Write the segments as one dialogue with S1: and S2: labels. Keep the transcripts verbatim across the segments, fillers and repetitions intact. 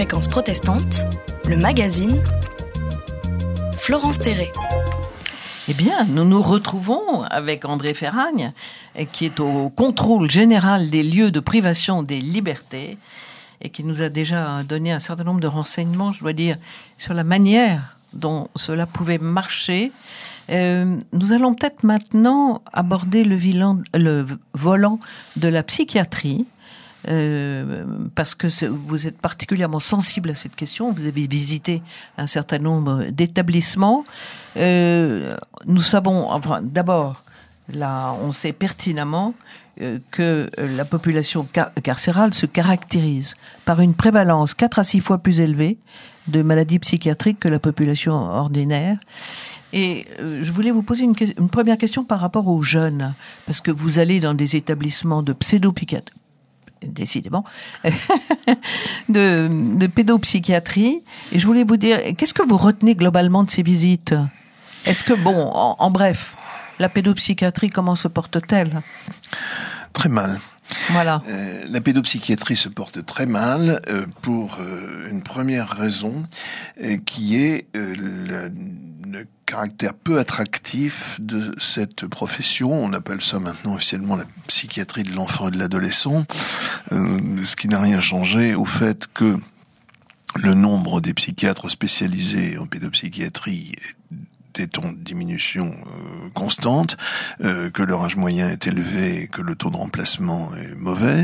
S1: Fréquence protestante, le magazine Florence Terré.
S2: Eh bien, nous nous retrouvons avec André Ferragne, qui est au contrôle général des lieux de privation des libertés et qui nous a déjà donné un certain nombre de renseignements, je dois dire, sur la manière dont cela pouvait marcher. Euh, nous allons peut-être maintenant aborder le, vilan, le volant de la psychiatrie, euh, parce que vous êtes particulièrement sensible à cette question. Vous avez visité un certain nombre d'établissements. Euh, nous savons, enfin, d'abord, là, on sait pertinemment euh, que la population car- carcérale se caractérise par une prévalence quatre à six fois plus élevée de maladies psychiatriques que la population ordinaire. Et euh, je voulais vous poser une, une première question par rapport aux jeunes, parce que vous allez dans des établissements de pédopsychiatrie, décidément, de, de pédopsychiatrie, et je voulais vous dire, qu'est-ce que vous retenez globalement de ces visites ? Est-ce que, bon, en, en bref, la pédopsychiatrie, comment se porte-t-elle ?
S3: Très mal.
S2: Voilà.
S3: Euh, la pédopsychiatrie se porte très mal euh, pour euh, une première raison euh, qui est euh, le, le caractère peu attractif de cette profession. On appelle ça maintenant officiellement la psychiatrie de l'enfant et de l'adolescent, euh, ce qui n'a rien changé au fait que le nombre des psychiatres spécialisés en pédopsychiatrie est en diminution euh, constante, euh, que leur âge moyen est élevé, que le taux de remplacement est mauvais.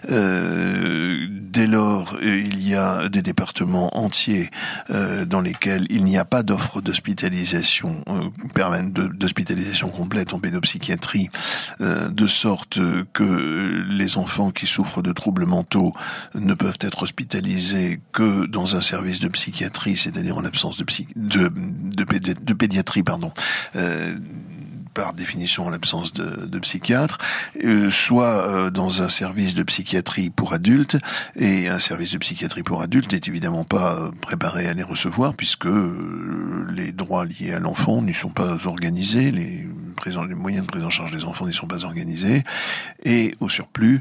S3: Euh, dès lors, il y a des départements entiers euh, dans lesquels il n'y a pas d'offre d'hospitalisation euh, permanente, d'hospitalisation complète en pédopsychiatrie, euh, de sorte que les enfants qui souffrent de troubles mentaux ne peuvent être hospitalisés que dans un service de psychiatrie, c'est-à-dire en l'absence de psy- de, de, pédi- de pédiatrie pardon, euh, par définition en l'absence de, de psychiatre, euh, soit euh, dans un service de psychiatrie pour adultes, et un service de psychiatrie pour adultes n'est évidemment pas euh, préparé à les recevoir, puisque euh, les droits liés à l'enfant n'y sont pas organisés, les, présents, les moyens de prise en charge des enfants n'y sont pas organisés, et au surplus,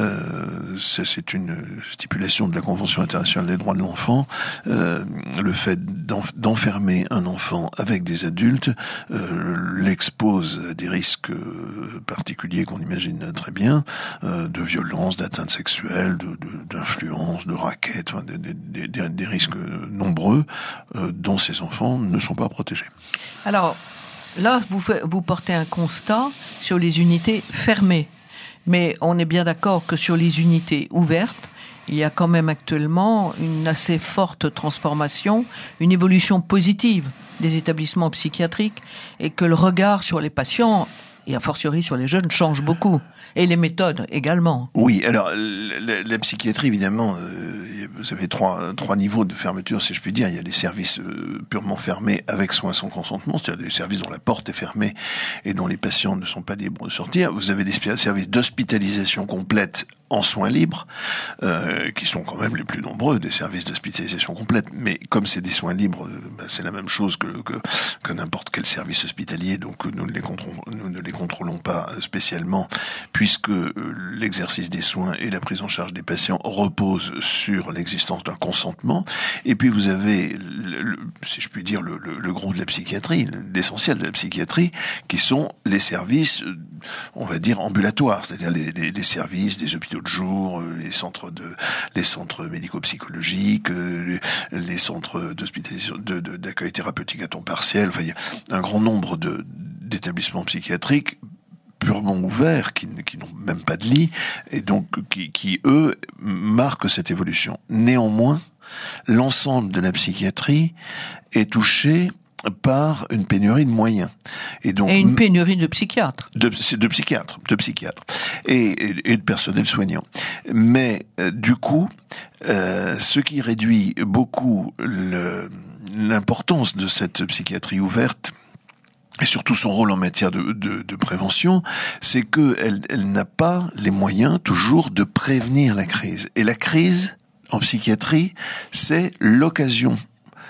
S3: euh, c'est, c'est une stipulation de la Convention internationale des droits de l'enfant, euh, le fait d'enf- d'enfermer un enfant avec des adultes euh, l'expose à des risques euh, particuliers qu'on imagine très bien, euh, de violence, d'atteinte sexuelle, de, de, d'influence, de raquettes, enfin, des, des, des, des risques nombreux euh, dont ces enfants ne sont pas protégés.
S2: Alors, là, vous, vous portez un constat sur les unités fermées, mais on est bien d'accord que sur les unités ouvertes, il y a quand même actuellement une assez forte transformation, une évolution positive des établissements psychiatriques, et que le regard sur les patients, et a fortiori sur les jeunes, change beaucoup. Et les méthodes également.
S3: Oui, alors la, la psychiatrie, évidemment, euh, vous avez trois, trois niveaux de fermeture, si je puis dire. Il y a des services euh, purement fermés avec soin sans consentement, c'est-à-dire des services dont la porte est fermée et dont les patients ne sont pas libres de sortir. Vous avez des services d'hospitalisation complète en soins libres, euh, qui sont quand même les plus nombreux, des services d'hospitalisation complète. Mais comme c'est des soins libres, ben, c'est la même chose que, que, que n'importe quel service hospitalier, donc nous ne les contrôlons, nous ne les contrôlons pas spécialement, puisque euh, l'exercice des soins et la prise en charge des patients reposent sur l'existence d'un consentement. Et puis vous avez, le, le, si je puis dire, le, le, le gros de la psychiatrie, l'essentiel de la psychiatrie, qui sont les services, on va dire, ambulatoires, c'est-à-dire les, les, les services des hôpitaux de jour, les centres de, les centres médico-psychologiques, les, les centres d'hospitalisation, de, de, d'accueil thérapeutique à temps partiel. Enfin, il y a un grand nombre de, d'établissements psychiatriques purement ouverts, qui, qui n'ont même pas de lit, et donc qui, qui, eux, marquent cette évolution. Néanmoins, l'ensemble de la psychiatrie est touché par une pénurie de moyens.
S2: Et, donc, et une pénurie de psychiatres.
S3: De, de psychiatres, de psychiatres. Et, et, et de personnel soignant. Mais, euh, du coup, euh, ce qui réduit beaucoup le, l'importance de cette psychiatrie ouverte, et surtout son rôle en matière de, de, de prévention, c'est qu'elle elle n'a pas les moyens toujours de prévenir la crise. Et la crise, en psychiatrie, c'est l'occasion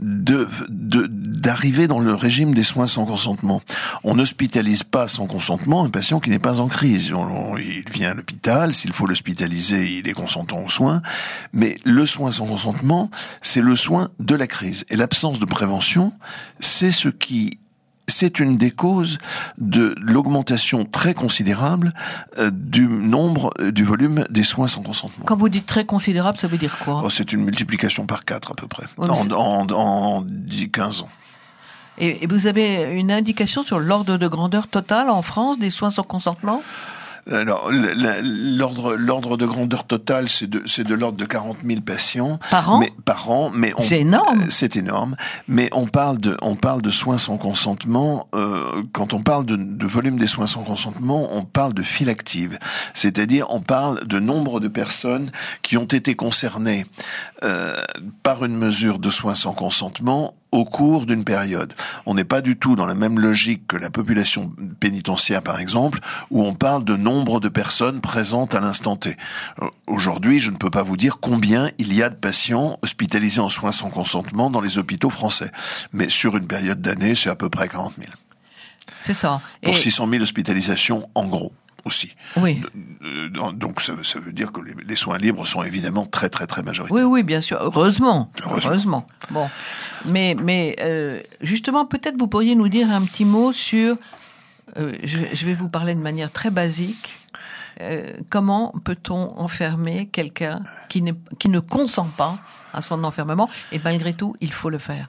S3: de, de, d'arriver dans le régime des soins sans consentement. On n'hospitalise pas sans consentement un patient qui n'est pas en crise. On, on, il vient à l'hôpital, s'il faut l'hospitaliser, il est consentant aux soins, mais le soin sans consentement, c'est le soin de la crise. Et l'absence de prévention, c'est ce qui c'est une des causes de l'augmentation très considérable euh, du nombre, euh, du volume des soins sans consentement.
S2: Quand vous dites très considérable, ça veut dire quoi?
S3: Oh, c'est une multiplication par quatre à peu près,
S2: oui,
S3: en, en, en dix à quinze ans.
S2: Et, et vous avez une indication sur l'ordre de grandeur total en France des soins sans consentement?
S3: Alors, l'ordre, l'ordre de grandeur totale, c'est de, c'est de l'ordre de quarante mille patients.
S2: Par an?
S3: Mais, par an, mais on,
S2: c'est énorme.
S3: C'est énorme. Mais on parle de, on parle de soins sans consentement, euh, quand on parle de, de volume des soins sans consentement, on parle de file active. C'est-à-dire, on parle de nombre de personnes qui ont été concernées, euh, par une mesure de soins sans consentement au cours d'une période. On n'est pas du tout dans la même logique que la population pénitentiaire, par exemple, où on parle de nombre de personnes présentes à l'instant T. Aujourd'hui, je ne peux pas vous dire combien il y a de patients hospitalisés en soins sans consentement dans les hôpitaux français. Mais sur une période d'année, c'est à peu près quarante mille.
S2: C'est ça.
S3: Pour
S2: Et...
S3: six cent mille hospitalisations, en gros. Aussi.
S2: Oui.
S3: Donc ça, ça veut dire que les, les soins libres sont évidemment très très très majoritaires.
S2: Oui, oui, bien sûr. Heureusement.
S3: Heureusement.
S2: Heureusement. Bon, mais mais euh, justement, peut-être vous pourriez nous dire un petit mot sur. Euh, je, je vais vous parler de manière très basique. Euh, comment peut-on enfermer quelqu'un qui ne qui ne consent pas à son enfermement et malgré tout, il faut le faire.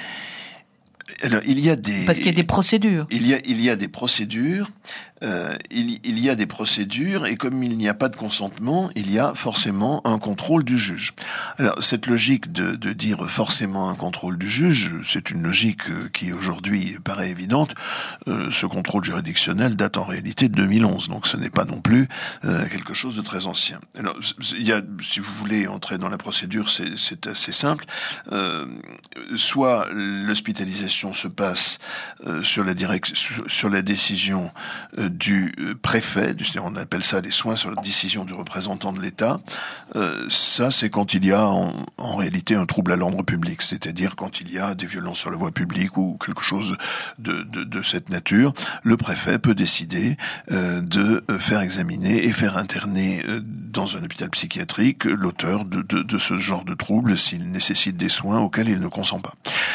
S3: Alors, il y a des...
S2: Parce qu'il y a des procédures.
S3: Il y a, il y a des procédures, euh, il, il y a des procédures, et comme il n'y a pas de consentement, il y a forcément un contrôle du juge. Alors, cette logique de, de dire forcément un contrôle du juge, c'est une logique qui aujourd'hui paraît évidente. Euh, ce contrôle juridictionnel date en réalité de deux mille onze, donc ce n'est pas non plus euh, quelque chose de très ancien. Alors, il y a, si vous voulez entrer dans la procédure, c'est, c'est assez simple. Euh, soit l'hospitalisation se passe euh, sur la direct, sur, sur la décision euh, du préfet, on appelle ça les soins sur la décision du représentant de l'État. Euh, ça, c'est quand il y a en, en réalité un trouble à l'ordre public, c'est-à-dire quand il y a des violences sur la voie publique ou quelque chose de, de, de cette nature. Le préfet peut décider euh, de faire examiner et faire interner euh, dans un hôpital psychiatrique l'auteur de, de, de ce genre de trouble s'il nécessite des soins auxquels il ne consent pas.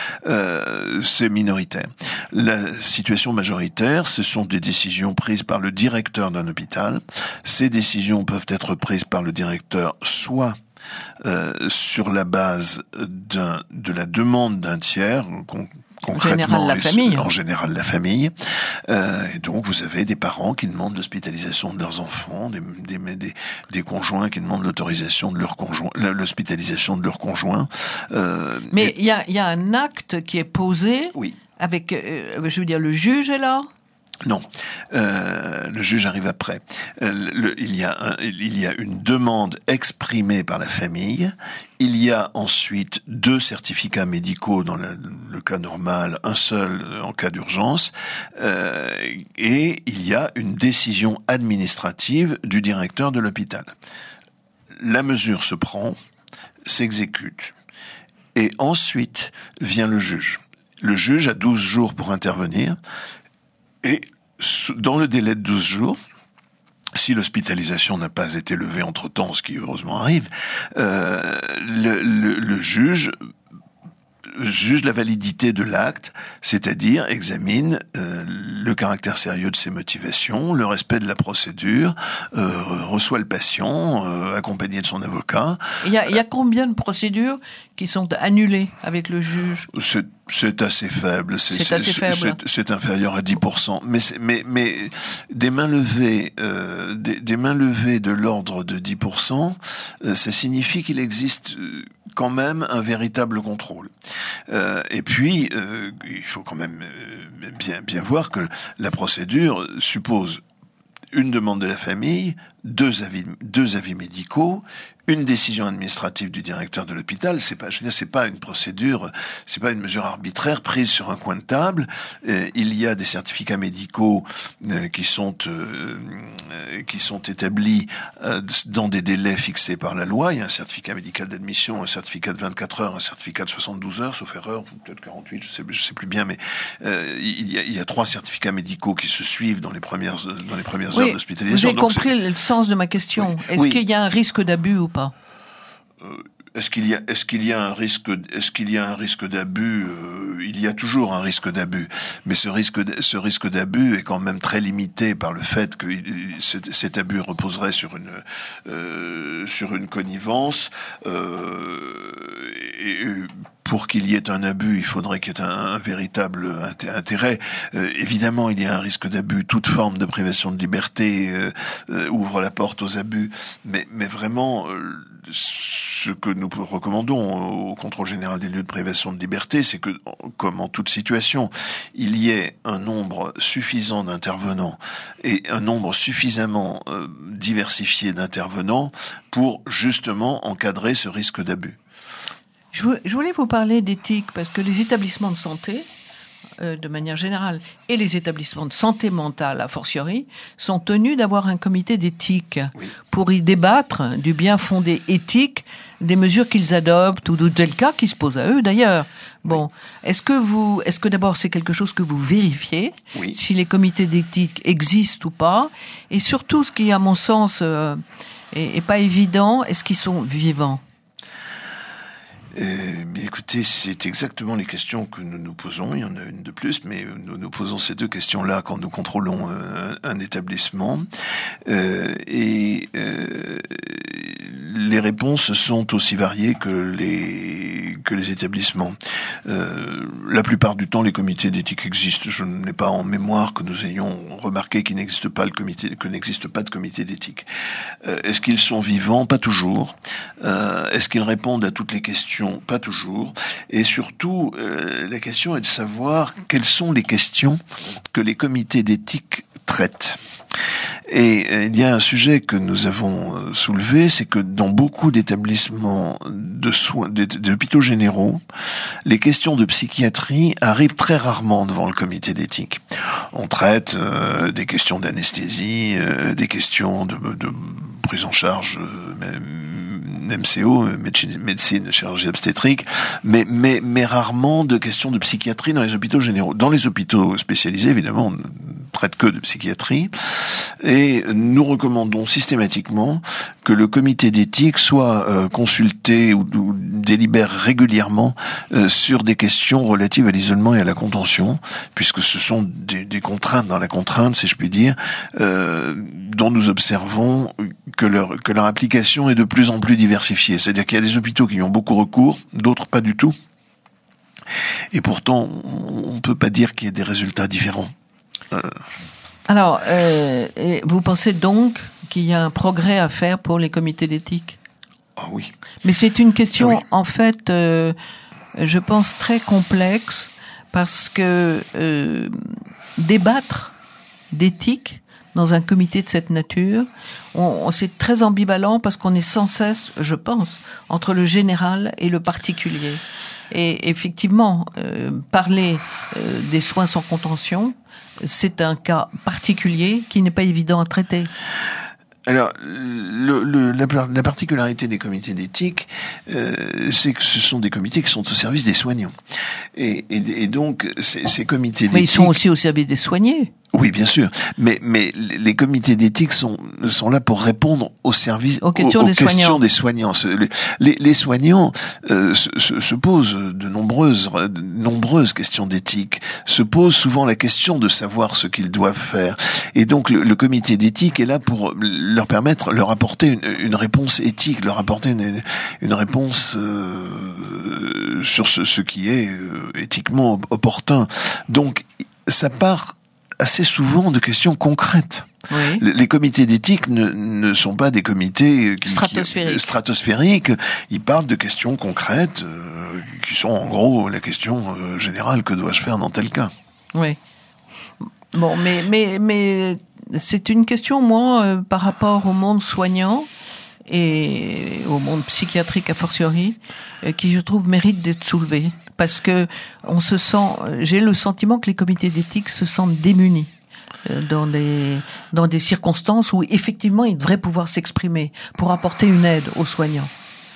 S3: Euh, c'est minoritaire. La situation majoritaire, ce sont des décisions prises par le directeur d'un hôpital. Ces décisions peuvent être prises par le directeur soit euh, sur la base d'un, de la demande d'un tiers, con, concrètement,
S2: en général la famille.
S3: En général la famille. Euh, et donc vous avez des parents qui demandent l'hospitalisation de leurs enfants, des, des, des, des conjoints qui demandent l'autorisation de leur conjoint, l'hospitalisation de leur conjoint. Euh,
S2: Mais il et... y a, y a un acte qui est posé.
S3: Oui.
S2: Avec, euh, je veux dire, le juge est là?
S3: Non, euh, le juge arrive après. Euh, le, il, y a un, il y a une demande exprimée par la famille. Il y a ensuite deux certificats médicaux dans le, le cas normal, un seul en cas d'urgence, euh, et il y a une décision administrative du directeur de l'hôpital. La mesure se prend, s'exécute, et ensuite vient le juge. Le juge a douze jours pour intervenir et dans le délai de douze jours, si l'hospitalisation n'a pas été levée entre-temps, ce qui heureusement arrive, euh, le, le, le juge juge la validité de l'acte, c'est-à-dire examine euh, le caractère sérieux de ses motivations, le respect de la procédure, euh, reçoit le patient, euh, accompagné de son avocat.
S2: Il y a, il y a combien de procédures qui sont annulées avec le juge ?
S3: C'est, c'est assez faible. C'est,
S2: c'est, c'est assez faible.
S3: C'est, c'est inférieur à dix pour cent. Mais, mais, mais des mains levées, euh, des, des mains levées de l'ordre de dix pour cent, euh, ça signifie qu'il existe quand même un véritable contrôle. Euh, et puis, euh, il faut quand même euh, bien, bien voir que la procédure suppose une demande de la famille, deux avis, deux avis médicaux, une décision administrative du directeur de l'hôpital, c'est pas, je veux dire, c'est pas une procédure, c'est pas une mesure arbitraire prise sur un coin de table. Euh, il y a des certificats médicaux euh, qui sont euh, qui sont établis euh, dans des délais fixés par la loi. Il y a un certificat médical d'admission, un certificat de vingt-quatre heures, un certificat de soixante-douze heures, sauf erreur, ou peut-être quarante-huit, je sais, je sais plus bien, mais euh, il y a, il y a trois certificats médicaux qui se suivent dans les premières dans les premières
S2: oui,
S3: heures d'hospitalisation.
S2: Vous avez compris le sens de ma question. Oui, Est-ce oui. qu'il y a un risque d'abus ou pas?
S3: Euh, Est-ce qu'il y a, est-ce qu'il y a un risque, est-ce qu'il y a un risque d'abus? euh, Il y a toujours un risque d'abus, mais ce risque, ce risque d'abus est quand même très limité par le fait que cet, cet abus reposerait sur une, euh, sur une connivence. Euh, et, et pour qu'il y ait un abus, il faudrait qu'il y ait un, un véritable intérêt. Euh, évidemment, il y a un risque d'abus. Toute forme de privation de liberté euh, euh, ouvre la porte aux abus, mais, mais vraiment. Euh, Ce que nous recommandons au contrôle général des lieux de privation de liberté, c'est que, comme en toute situation, il y ait un nombre suffisant d'intervenants et un nombre suffisamment euh, diversifié d'intervenants pour justement encadrer ce risque d'abus.
S2: Je voulais vous parler d'éthique parce que les établissements de santé, euh, de manière générale, et les établissements de santé mentale, a fortiori, sont tenus d'avoir un comité d'éthique oui. pour y débattre du bien fondé éthique des mesures qu'ils adoptent ou de tels cas qui se posent à eux d'ailleurs. Bon, oui. est-ce que vous, est-ce que d'abord c'est quelque chose que vous vérifiez, oui. si les comités d'éthique existent ou pas, et surtout ce qui, à mon sens, euh, est, est pas évident, est-ce qu'ils sont vivants?
S3: Euh, mais écoutez, c'est exactement les questions que nous nous posons. Il y en a une de plus, mais nous nous posons ces deux questions-là quand nous contrôlons un, un établissement. Euh, et euh, les réponses sont aussi variées que les que les établissements. Euh, la plupart du temps, les comités d'éthique existent. Je n'ai pas en mémoire que nous ayons remarqué qu'il n'existe pas le comité, que n'existe pas de comité d'éthique. Euh, est-ce qu'ils sont vivants? Pas toujours. Euh, est-ce qu'ils répondent à toutes les questions? Pas toujours. Et surtout, euh, la question est de savoir quelles sont les questions que les comités d'éthique traitent. Et euh, il y a un sujet que nous avons euh, soulevé, c'est que dans beaucoup d'établissements de soins, d'hôpitaux généraux, les questions de psychiatrie arrivent très rarement devant le comité d'éthique. On traite euh, des questions d'anesthésie, euh, des questions de, de prise en charge, euh, M C O, médecine, médecine, chirurgie obstétrique, mais, mais, mais rarement de questions de psychiatrie dans les hôpitaux généraux. Dans les hôpitaux spécialisés, évidemment, on ne traite que de psychiatrie, et nous recommandons systématiquement que le comité d'éthique soit euh, consulté ou, ou délibère régulièrement euh, sur des questions relatives à l'isolement et à la contention, puisque ce sont des, des contraintes dans la contrainte, si je puis dire, euh, dont nous observons que leur, que leur application est de plus en plus diversifiée. C'est-à-dire qu'il y a des hôpitaux qui y ont beaucoup recours, d'autres pas du tout. Et pourtant, on ne peut pas dire qu'il y ait des résultats différents. Euh...
S2: Alors, euh, vous pensez donc qu'il y a un progrès à faire pour les comités d'éthique?
S3: Ah oui.
S2: Mais c'est une question,
S3: ah oui.
S2: en fait, euh, je pense très complexe, parce que euh, débattre d'éthique dans un comité de cette nature, on, on c'est très ambivalent parce qu'on est sans cesse, je pense, entre le général et le particulier. Et effectivement, euh, parler euh, des soins sans contention, c'est un cas particulier qui n'est pas évident à traiter.
S3: Alors, le, le, la, la particularité des comités d'éthique, euh, c'est que ce sont des comités qui sont au service des soignants. Et, et, et donc, ces, ces comités d'éthique...
S2: Mais ils sont aussi au service des soignés.
S3: Oui, bien sûr. Mais, mais les comités d'éthique sont, sont là pour répondre aux services,
S2: aux questions,
S3: aux, aux
S2: des,
S3: questions
S2: soignants.
S3: des soignants. Les, les, les soignants euh, se, se posent de nombreuses, de nombreuses questions d'éthique, se posent souvent la question de savoir ce qu'ils doivent faire. Et donc, le, le comité d'éthique est là pour leur permettre, leur apporter une, une réponse éthique, leur apporter une, une réponse euh, sur ce, ce qui est euh, éthiquement opportun. Donc, ça part assez souvent de questions concrètes.
S2: Oui.
S3: Les comités d'éthique ne, ne sont pas des comités qui,
S2: stratosphériques.
S3: Qui, stratosphériques. Ils parlent de questions concrètes euh, qui sont en gros la question euh, générale, que dois-je faire dans tel cas?
S2: Oui. Bon, mais mais mais c'est une question, moi, euh, par rapport au monde soignant. et au monde psychiatrique a fortiori, qui je trouve mérite d'être soulevé, parce que on se sent, j'ai le sentiment que les comités d'éthique se sentent démunis dans des dans des circonstances où effectivement ils devraient pouvoir s'exprimer pour apporter une aide aux soignants.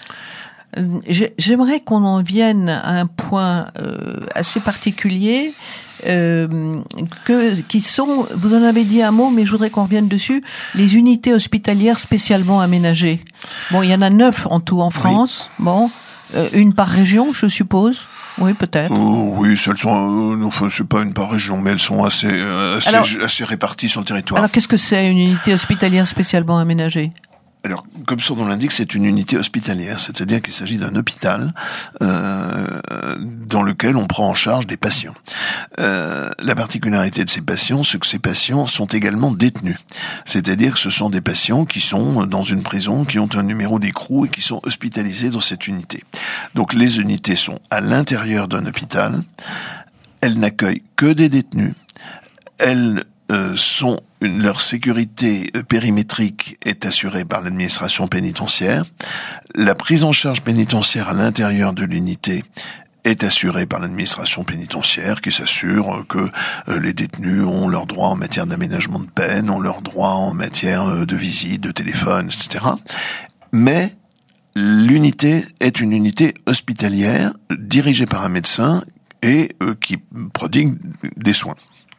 S2: J'aimerais qu'on en vienne à un point euh, assez particulier, euh, que qui sont, vous en avez dit un mot, mais je voudrais qu'on revienne dessus, les unités hospitalières spécialement aménagées. Bon, il y en a neuf en tout en France. Oui. Bon, euh, une par région, je suppose. Oui, peut-être.
S3: Oh, oui, elles sont, euh, enfin, c'est pas une par région, mais elles sont assez, euh, assez, alors, assez réparties sur le territoire.
S2: Alors, qu'est-ce que c'est une unité hospitalière spécialement aménagée ?
S3: Alors, comme son nom l'indique, c'est une unité hospitalière, c'est-à-dire qu'il s'agit d'un hôpital euh, dans lequel on prend en charge des patients. Euh, la particularité de ces patients, c'est que ces patients sont également détenus, c'est-à-dire que ce sont des patients qui sont dans une prison, qui ont un numéro d'écrou et qui sont hospitalisés dans cette unité. Donc, les unités sont à l'intérieur d'un hôpital, elles n'accueillent que des détenus, elles euh, sont Une, leur sécurité périmétrique est assurée par l'administration pénitentiaire. La prise en charge pénitentiaire à l'intérieur de l'unité est assurée par l'administration pénitentiaire qui s'assure que euh, les détenus ont leurs droits en matière d'aménagement de peine, ont leurs droits en matière euh, de visite, de téléphone, et cetera. Mais l'unité est une unité hospitalière dirigée par un médecin et euh, qui prodigue des soins.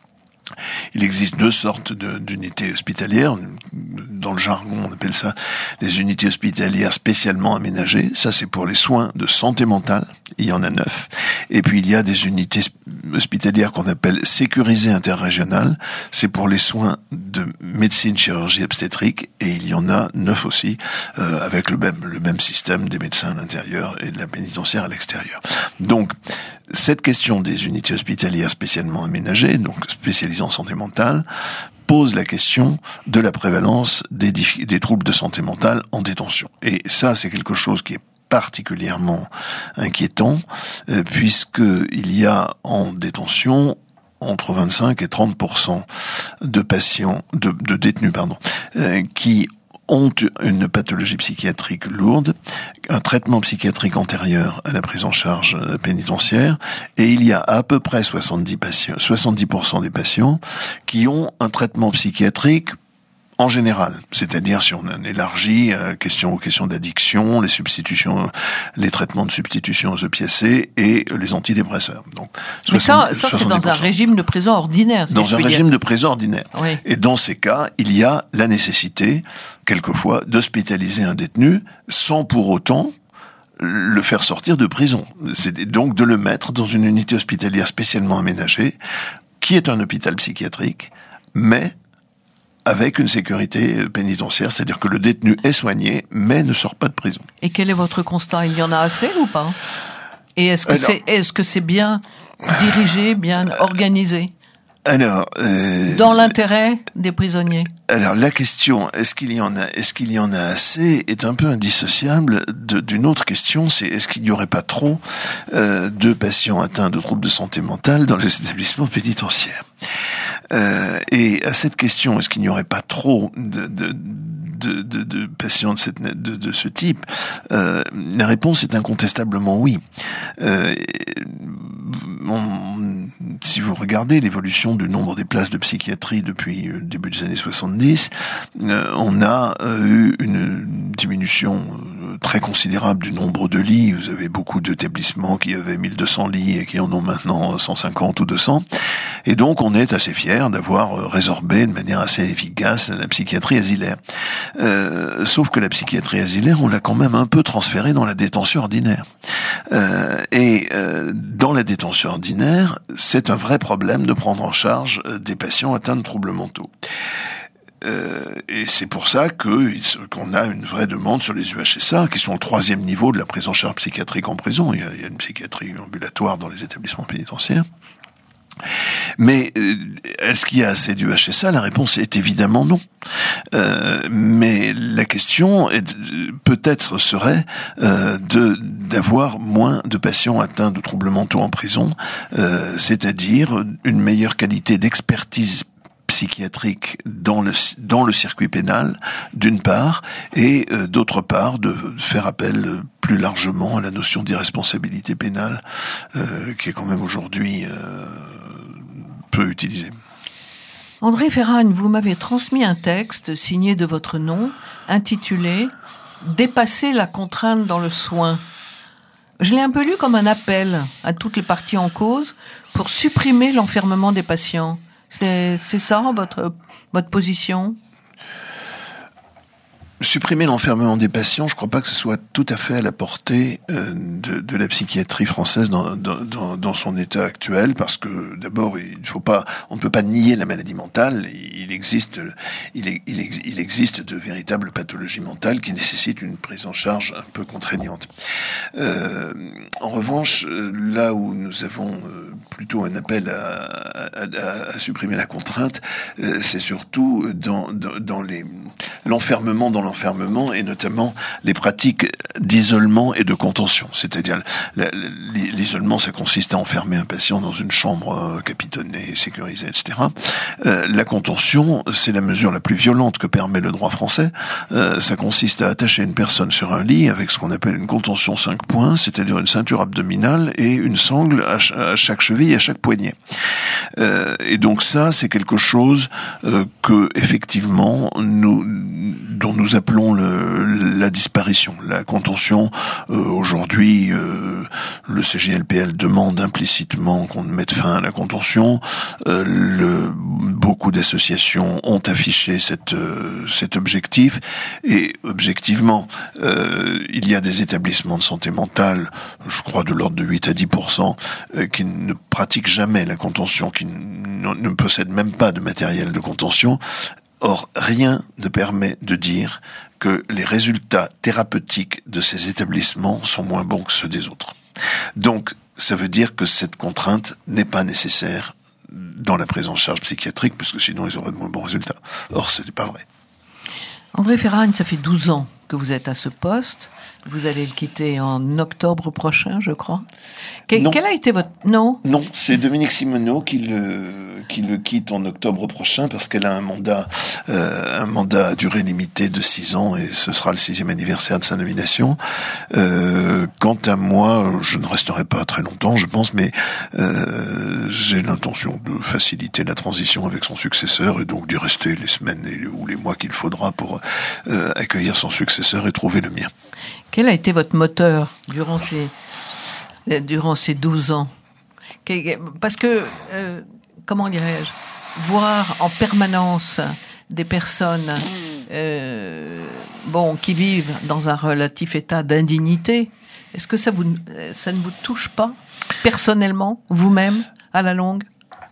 S3: Il existe deux sortes de, d'unités hospitalières. Dans le jargon, on appelle ça des unités hospitalières spécialement aménagées. Ça, c'est pour les soins de santé mentale. Il y en a neuf. Et puis, il y a des unités hospitalières qu'on appelle sécurisées interrégionales. C'est pour les soins de médecine, chirurgie, obstétrique. Et il y en a neuf aussi, euh, avec le même, le même système des médecins à l'intérieur et de la pénitentiaire à l'extérieur. Donc, cette question des unités hospitalières spécialement aménagées, donc spécialisées en santé mentale, pose la question de la prévalence des, dif- des troubles de santé mentale en détention. Et ça, c'est quelque chose qui est particulièrement inquiétant, euh, puisqu'il y a en détention entre vingt-cinq et trente pour cent de patients, de, de détenus, pardon, euh, qui ont une pathologie psychiatrique lourde, un traitement psychiatrique antérieur à la prise en charge pénitentiaire, et il y a à peu près soixante-dix patients, soixante-dix pour cent des patients qui ont un traitement psychiatrique en général, c'est-à-dire si on élargit euh, question aux questions d'addiction, les substitutions, les traitements de substitution aux opiacés et les antidépresseurs. Donc,
S2: mais ça, ça c'est dans un régime de prison ordinaire. Si
S3: dans un régime dire. de prison ordinaire.
S2: Oui.
S3: Et dans ces cas, il y a la nécessité, quelquefois, d'hospitaliser un détenu sans pour autant le faire sortir de prison. C'est donc de le mettre dans une unité hospitalière spécialement aménagée, qui est un hôpital psychiatrique, mais avec une sécurité pénitentiaire, c'est-à-dire que le détenu est soigné, mais ne sort pas de prison.
S2: Et quel est votre constat ? Il y en a assez ou pas ? Et est-ce que, alors, c'est, est-ce que c'est bien dirigé, bien organisé ?
S3: Alors, euh,
S2: dans l'intérêt des prisonniers.
S3: Alors la question, est-ce qu'il y en a, est-ce qu'il y en a assez, est un peu indissociable de, d'une autre question, c'est est-ce qu'il n'y aurait pas trop euh, de patients atteints de troubles de santé mentale dans les établissements pénitentiaires ? Euh, et à cette question, est-ce qu'il n'y aurait pas trop de, de, de, de, de patients de, cette, de, de ce type ? euh, La réponse est incontestablement oui. Euh, on, si vous regardez l'évolution du nombre des places de psychiatrie depuis le début des années soixante-dix, euh, on a euh, eu une diminution euh, très considérable du nombre de lits. Vous avez beaucoup d'établissements qui avaient mille deux cents lits et qui en ont maintenant cent cinquante ou deux cents. Et donc, on est assez fiers d'avoir résorbé de manière assez efficace la psychiatrie asilaire. Euh, sauf que la psychiatrie asilaire, on l'a quand même un peu transférée dans la détention ordinaire. Euh, et euh, dans la détention ordinaire, c'est un vrai problème de prendre en charge des patients atteints de troubles mentaux. Euh, et c'est pour ça que qu'on a une vraie demande sur les U H S A, qui sont le troisième niveau de la prise en charge psychiatrique en prison. Il y a, il y a une psychiatrie ambulatoire dans les établissements pénitentiaires. Mais euh, est-ce qu'il y a assez d'U H S A ? La réponse est évidemment non. Euh, mais la question est, peut-être serait euh, de d'avoir moins de patients atteints de troubles mentaux en prison, euh, c'est-à-dire une meilleure qualité d'expertise psychiatrique dans le dans le circuit pénal, d'une part, et euh, d'autre part de faire appel euh, plus largement à la notion d'irresponsabilité pénale, euh, qui est quand même aujourd'hui euh, peu utilisée.
S2: André Ferragne, vous m'avez transmis un texte signé de votre nom, intitulé « Dépasser la contrainte dans le soin ». Je l'ai un peu lu comme un appel à toutes les parties en cause pour supprimer l'enfermement des patients. C'est, c'est ça votre, votre position ?
S3: Supprimer l'enfermement des patients, je ne crois pas que ce soit tout à fait à la portée euh, de, de la psychiatrie française dans, dans, dans son état actuel, parce que d'abord, il faut pas, on ne peut pas nier la maladie mentale. Il existe, il, il, il existe de véritables pathologies mentales qui nécessitent une prise en charge un peu contraignante. Euh, en revanche, là où nous avons plutôt un appel à, à, à, à supprimer la contrainte, c'est surtout dans, dans, dans les, l'enfermement dans l'enfermement et notamment les pratiques d'isolement et de contention. C'est-à-dire, l'isolement, ça consiste à enfermer un patient dans une chambre capitonnée, sécurisée, et cetera. Euh, la contention, c'est la mesure la plus violente que permet le droit français. Euh, ça consiste à attacher une personne sur un lit avec ce qu'on appelle une contention cinq points, c'est-à-dire une ceinture abdominale et une sangle à, ch- à chaque cheville et à chaque poignet. Euh, et donc ça, c'est quelque chose euh, que, effectivement, nous, dont nous appelons le, la disparition. La contention, euh, aujourd'hui, euh, le C G L P L demande implicitement qu'on mette fin à la contention. Euh, le, beaucoup d'associations ont affiché cette, euh, cet objectif. Et objectivement, euh, il y a des établissements de santé mentale, je crois de l'ordre de huit à dix pour cent, euh, qui ne pratiquent jamais la contention, qui n- ne possèdent même pas de matériel de contention. Or, rien ne permet de dire que les résultats thérapeutiques de ces établissements sont moins bons que ceux des autres. Donc, ça veut dire que cette contrainte n'est pas nécessaire dans la prise en charge psychiatrique, puisque sinon ils auraient de moins bons résultats. Or, ce n'est pas vrai.
S2: André Ferragne, ça fait douze ans que vous êtes à ce poste. Vous allez le quitter en octobre prochain, je crois. Que, quel a été votre... Non
S3: Non, c'est Dominique Simoneau qui le, qui le quitte en octobre prochain parce qu'elle a un mandat, euh, un mandat à durée limitée de six ans et ce sera le sixième anniversaire de sa nomination. Euh, quant à moi, je ne resterai pas très longtemps, je pense, mais euh, j'ai l'intention de faciliter la transition avec son successeur et donc d'y rester les semaines et, ou les mois qu'il faudra pour euh, accueillir son successeur et trouver le mien.
S2: Quel a été votre moteur durant ces, durant ces douze ans ? Parce que, euh, comment dirais-je, voir en permanence des personnes euh, bon, qui vivent dans un relatif état d'indignité, est-ce que ça, vous, ça ne vous touche pas, personnellement, vous-même, à la longue ?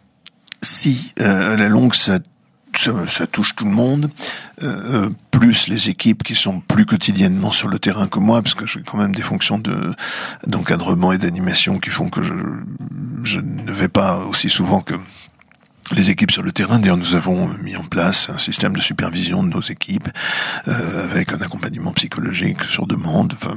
S3: Si, euh, à la longue, ça Ça, ça touche tout le monde, euh, plus les équipes qui sont plus quotidiennement sur le terrain que moi, parce que j'ai quand même des fonctions de d'encadrement et d'animation qui font que je, je ne vais pas aussi souvent que les équipes sur le terrain. D'ailleurs, nous avons mis en place un système de supervision de nos équipes, euh, avec un accompagnement psychologique sur demande, enfin...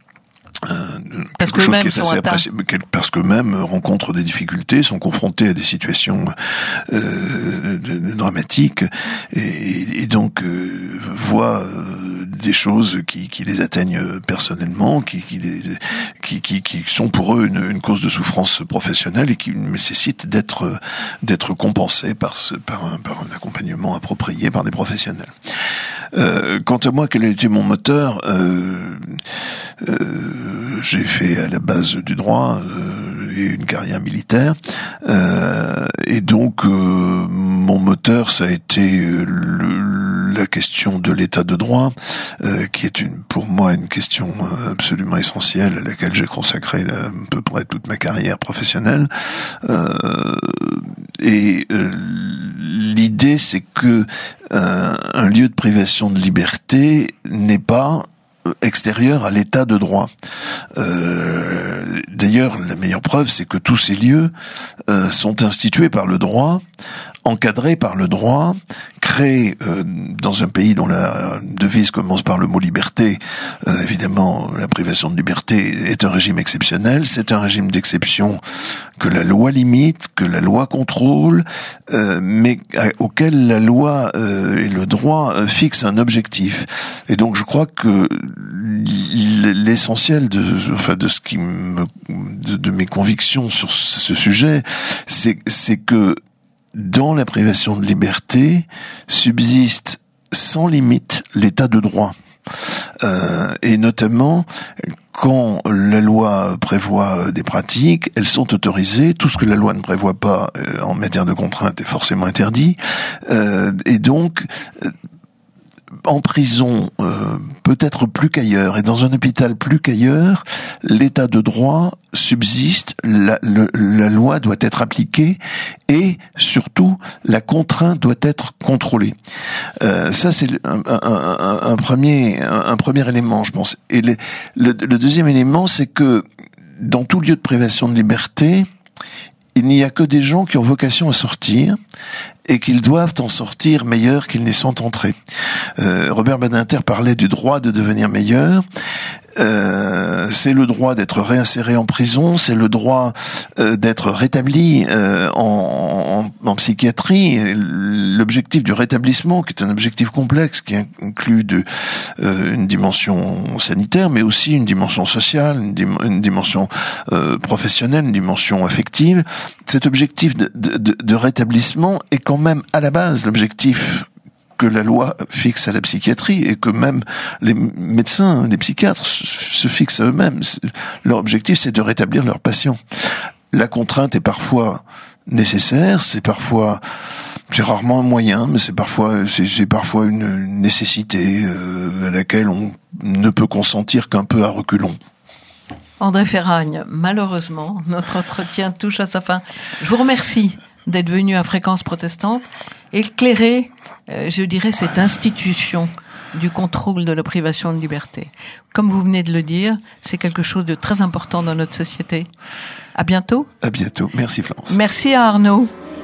S3: Euh,
S2: parce que même sont
S3: apprécié, parce que même rencontrent des difficultés, sont confrontés à des situations euh, dramatiques et, et donc euh, voient euh, des choses qui, qui les atteignent personnellement, qui, qui, les, qui, qui, qui sont pour eux une, une cause de souffrance professionnelle et qui nécessitent d'être d'être compensées par, ce, par, un, par un accompagnement approprié par des professionnels. Euh, quant à moi, quel a été mon moteur euh, euh, j'ai fait à la base du droit euh, et une carrière militaire, euh, et donc euh, mon moteur, ça a été le, la question de l'état de droit, euh, qui est une, pour moi une question absolument essentielle à laquelle j'ai consacré là, à peu près toute ma carrière professionnelle. Euh, et euh, l'idée, c'est que euh, un lieu de privation de liberté n'est pas extérieur à l'état de droit. Euh, d'ailleurs, la meilleure preuve, c'est que tous ces lieux euh, sont institués par le droit, encadrés par le droit, créés euh, dans un pays dont la devise commence par le mot liberté. Euh, évidemment, la privation de liberté est un régime exceptionnel. C'est un régime d'exception que la loi limite, que la loi contrôle, euh, mais à, auquel la loi euh, et le droit euh, fixent un objectif. Et donc, je crois que l'essentiel de, enfin, de ce qui me, de, de mes convictions sur ce sujet, c'est, c'est que dans la privation de liberté subsiste sans limite l'état de droit. Euh, et notamment, quand la loi prévoit des pratiques, elles sont autorisées. Tout ce que la loi ne prévoit pas euh, en matière de contrainte est forcément interdit. Euh, et donc, euh, en prison, euh, peut-être plus qu'ailleurs, et dans un hôpital plus qu'ailleurs, l'état de droit subsiste, la, le, la loi doit être appliquée, et surtout, la contrainte doit être contrôlée. Euh, ça, c'est un, un, un, un, premier, un, un premier élément, je pense. Et le, le, le deuxième élément, c'est que dans tout lieu de privation de liberté, il n'y a que des gens qui ont vocation à sortir et qu'ils doivent en sortir meilleurs qu'ils n'y sont entrés. Euh, Robert Badinter parlait du droit de devenir meilleur. Euh, c'est le droit d'être réinséré en prison, c'est le droit euh, d'être rétabli euh, en, en, en psychiatrie. L'objectif du rétablissement, qui est un objectif complexe, qui inclut de, euh, une dimension sanitaire, mais aussi une dimension sociale, une, dim une dimension euh, professionnelle, une dimension affective. Cet objectif de, de, de, de rétablissement est quand même à la base l'objectif que la loi fixe à la psychiatrie et que même les médecins, les psychiatres se fixent à eux-mêmes. Leur objectif, c'est de rétablir leurs patients. La contrainte est parfois nécessaire, c'est parfois, c'est rarement un moyen, mais c'est parfois, c'est parfois une nécessité euh, à laquelle on ne peut consentir qu'un peu à reculons.
S2: André Ferragne, malheureusement, notre entretien touche à sa fin. Je vous remercie d'être venu à Fréquence Protestante, éclairer, euh, je dirais, cette institution du contrôle de la privation de liberté. Comme vous venez de le dire, c'est quelque chose de très important dans notre société. À bientôt.
S3: À bientôt. Merci Florence.
S2: Merci à Arnaud.